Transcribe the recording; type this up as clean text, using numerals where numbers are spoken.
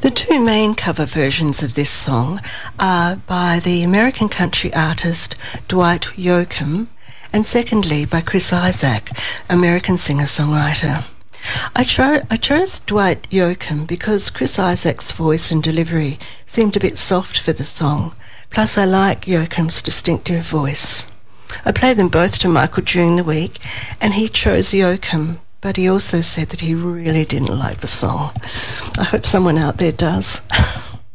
The two main cover versions of this song are by the American country artist Dwight Yoakam and secondly by Chris Isaak, American singer-songwriter. I chose Dwight Yoakam because Chris Isaac's voice and delivery seemed a bit soft for the song, plus I like Yoakam's distinctive voice. I played them both to Michael during the week and he chose Yoakam, but he also said that he really didn't like the song. I hope someone out there does.